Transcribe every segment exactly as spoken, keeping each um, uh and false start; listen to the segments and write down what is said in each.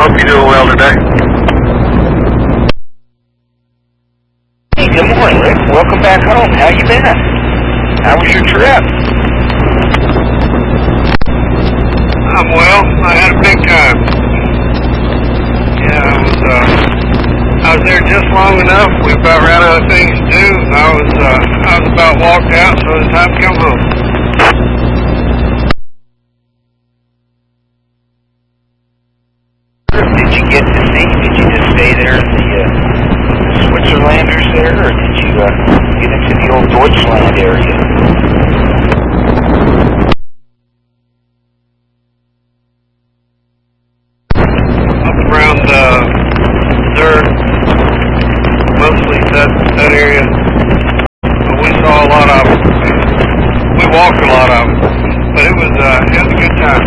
Hope you're doing well today. Hey, good morning, Rick. Welcome back home. How you been? How was your trip? I'm well. I had a big time. Yeah, I was, uh, I was there just long enough. We about ran out of things to do. I was, uh, I was about walked out, so it was time to come home. Did you get to see? Did you just stay there in the uh, Switzerlanders there, or did you uh, get into the old Deutschland area? Up around uh, Zurich, mostly that that area. But we saw a lot of them. We walked a lot of them, but it was uh, it was a good time.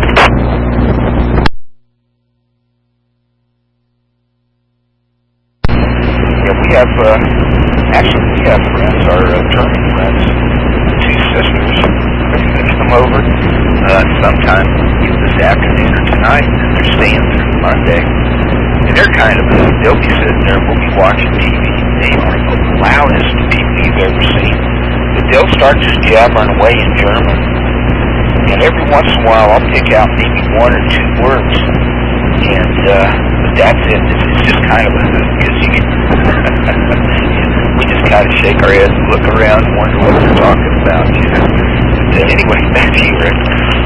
We have, uh, actually, we have friends, our uh, German friends, two sisters, that come over uh, sometime either this afternoon or tonight, and they're staying through Monday. And they're kind of, uh, they'll be sitting there, we'll be watching T V. They are the loudest people you've ever seen. But they'll start just jabbering away in German. And every once in a while, I'll pick out maybe one or two words. And uh, that's it. It's just kind of a hoot, because you can we just kind of shake our heads and look around and wonder what they're talking about, you know. But uh, anyway, back to you, Rick.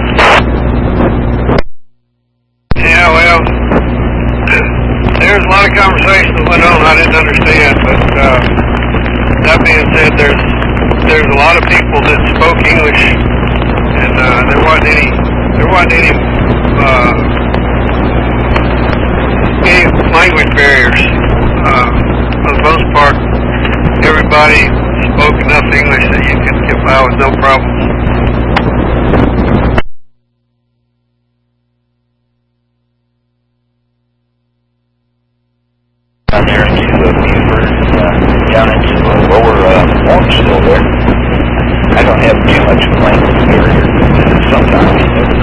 Yeah, well, there's a lot of conversation that went on I didn't understand, but uh, that being said, there's there's a lot of people that spoke English, and uh, there wasn't any there wasn't any uh, any language barriers. Uh, for the most part, everybody spoke enough English that you could get by with no problems. Down there into uh, Buford, uh, down into uh, lower uh, Orange still there. I don't have too much language barrier, but sometimes, you know.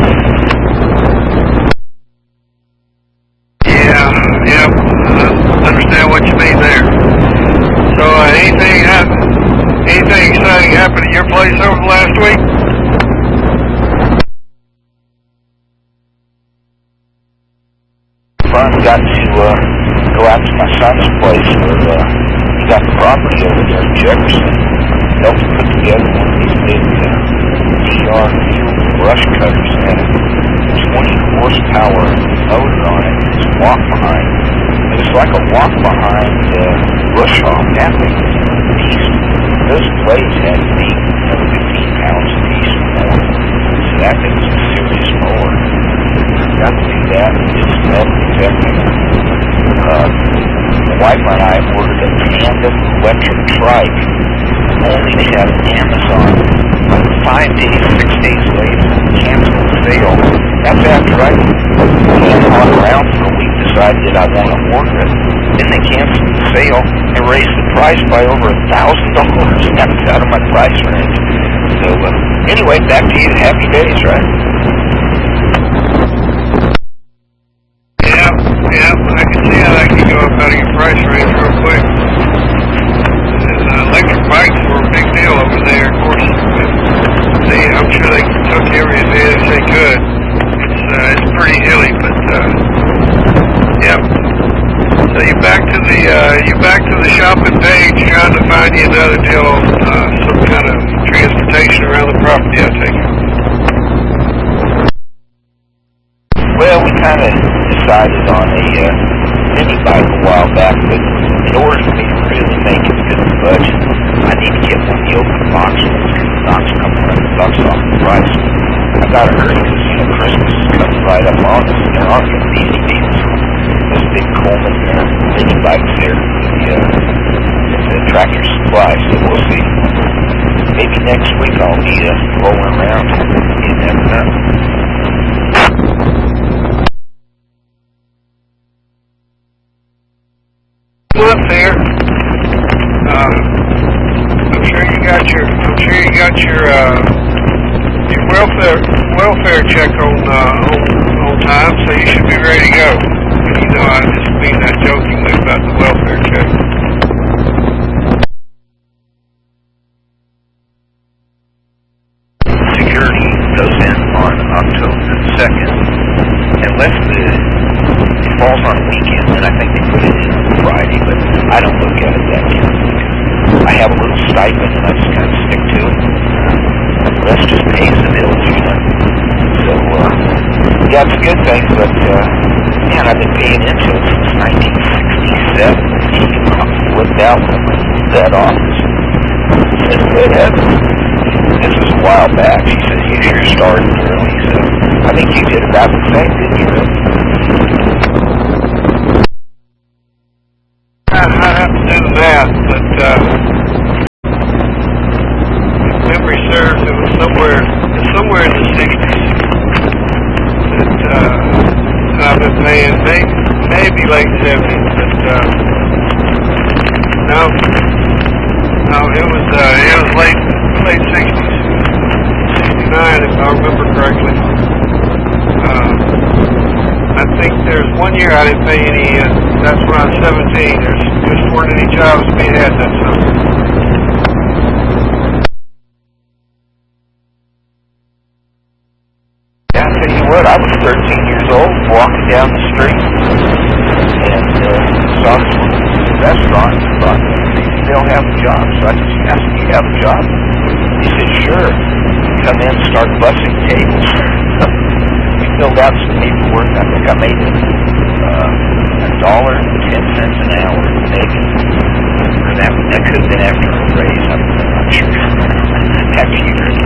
Yeah, yeah, I understand what you mean there. So, uh, anything happen, anything exciting happened at your place over the last week? Fun. Got to uh, go out to my son's place where uh, he got the property over there in Jefferson. Helped him put together one of these big uh, D R field brush cutters that had a twenty horsepower motor on it. It's a walk behind. It was like a walk behind uh, bush hog. That thing was a beast. Those blades had to be, you know, fifteen pounds a piece or more. So that thing was a serious mower. Got to do that. Did some metal detecting. Uh, my wife and I ordered a tandem electric trike. Only they had Amazon. Like five days, six days later, canceled the sale. That's after I had on around for a week, decided that I want to order it. Then they canceled the sale and raised the price by over a thousand dollars. That was out of my price range. So uh, anyway, back to you. Happy days, right? Yeah, yeah, I can see how that can go up out of your price range real quick. And uh, electric bikes were a big deal over there, of course. They, I'm sure they took every advantage they could. It's uh, it's pretty hilly, but uh, yeah. So you back to the uh, you back to the shopping page, trying to find you another deal on uh, some kind of transportation around the property, I take it. Well, we kind of decided on a uh, mini bike a while back, but in order for me to really make it fit the budget, I need to get one of the open box ones, because it knocks a couple hundred bucks off the price. I got to hurry because, you know, Christmas is coming right up on us, and there aren't going to be any deals on those big Coleman uh, mini bikes there at the, uh, at the Tractor Supply, so we'll see. Maybe next week I'll be uh, rolling around. You never know. Up there, uh, I'm sure you got your, I'm sure you got your, uh, your welfare welfare check on uh, on, on time, so you should be ready to go. You know, I just mean that jokingly about the welfare check. Security goes in on October second, unless the, it falls on a weekend, then I think they put it in on Friday, but I don't look at it that carefully. I have a little stipend and I just kind of stick to it. The rest just pays the bills, you know. So, uh, yeah, it's a good thing, but, uh, man, I've been paying into it since nineteen sixty-seven. He flipped out when I moved that office. He said, "Good heavens." This was a while back. She said, "You sure started early." So I think you did about the same, didn't you, really? I, I have to do the math, but uh, if memory serves, it was somewhere, somewhere in the sixties that uh, I've been paying, maybe, maybe late seventies, but uh, no, no, it was uh, it was late late sixties, sixty-nine if I remember correctly. Uh, I think there's one year I didn't pay any in. That's when I was seventeen. There's just weren't any jobs to be had that summer. Yeah, I tell you what, I was thirteen years old, walking down the street, and uh, saw this restaurant, and thought, maybe they'll have a job. So I just asked, "Do you have a job?" He said, "Sure. Come in and start bussing tables." We filled out some paperwork. I think I made it uh, a dollar and ten cents an hour, maybe. Or that, that could have been after a raise. I'm not sure. After you raise.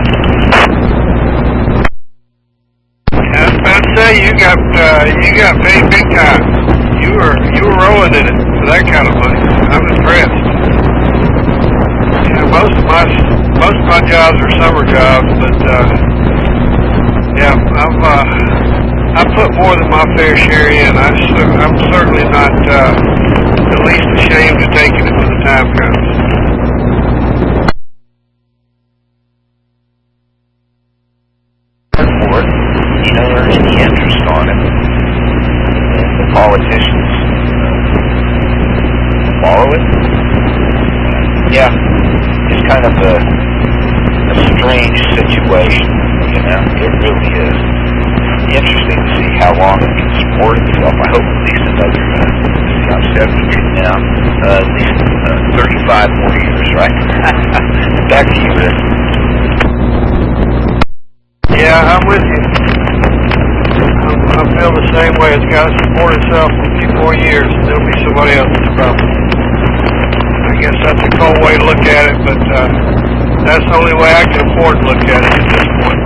I was about to say you got uh, you got paid big time. You were you were rolling in it for that kind of money. I'm impressed. Yeah, most of my most of my jobs are summer jobs, but uh, yeah, I've uh, I put more than my fair share in. I I'm certainly not uh, the least ashamed of taking it when the time comes. For it, you don't earn any interest on it, and the politicians borrow it. Yeah, it's kind of a, a strange situation, you know. It really is. Interesting to see how long it can support itself. I hope at least another, uh, see, I'm seventy-two now, uh, at least uh, thirty-five more years, right? Back to you, Rick. Yeah, I'm with you. I'm, I feel the same way. It's got to support itself for a few more years, and there'll be somebody else's problem. I guess that's a cold way to look at it, but uh, that's the only way I can afford to look at it at this point.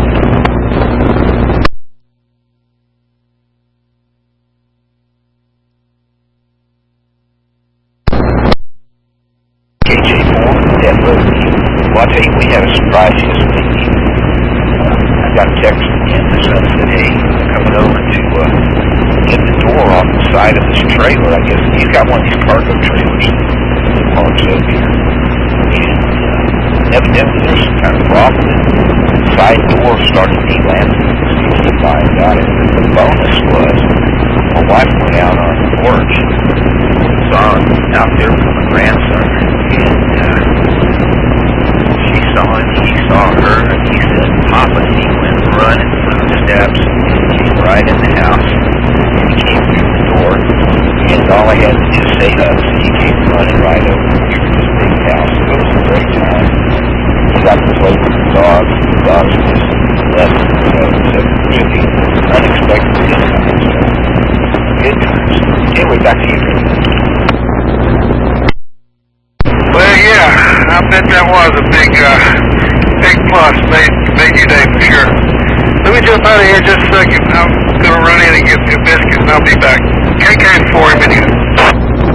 K J four, Dead Road. Well, I'll tell you, we had a surprise yesterday evening. Uh, I got a text again. The son said, "Hey, I'm coming over to uh, get the door off the side of this trailer." I guess he's got one of these cargo trailers that parks over here. And uh, evidently there's some kind of problem. The side door started delaminating. So he came by and got it. The bonus was my wife went out on the porch, saw him out there with my grandson, and uh, she saw him, he saw her, and he said, "Papa," and he went running from the steps and came right in the house. He came through the door, and all I had to just say hugs, and he came running right over here to this big house. It was a great time. He got to play with the dogs, and the dogs just left him. So it was a really unexpected good time. So good times. Anyway, back to you, Rick. Well, yeah, I bet that was a big, uh, big plus. Made, made your day for sure. Let me jump out of here just a second. I'm going to run in and get me a biscuit, and I'll be back. K K for him anyway.